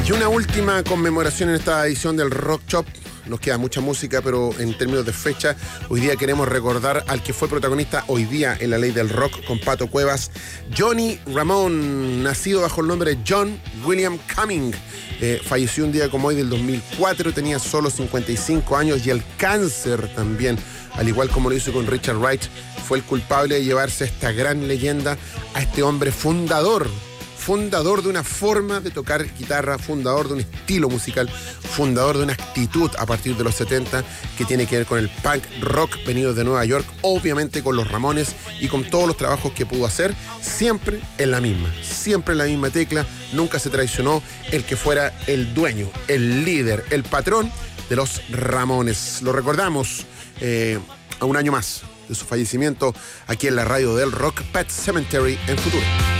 Y una última conmemoración en esta edición del Rock Shop. Nos queda mucha música, pero en términos de fecha, hoy día queremos recordar al que fue protagonista hoy día en la ley del rock con Pato Cuevas, Johnny Ramone, nacido bajo el nombre de John William Cumming. Falleció un día como hoy del 2004, tenía solo 55 años y el cáncer también, al igual como lo hizo con Richard Wright, fue el culpable de llevarse a esta gran leyenda, a este hombre fundador de una forma de tocar guitarra, fundador de un estilo musical, fundador de una actitud a partir de los 70 que tiene que ver con el punk rock venido de Nueva York, obviamente con los Ramones y con todos los trabajos que pudo hacer, siempre en la misma tecla, nunca se traicionó el que fuera el dueño, el líder, el patrón de los Ramones. Lo recordamos a un año más de su fallecimiento aquí en la radio del rock, Pet Sematary en Futuro.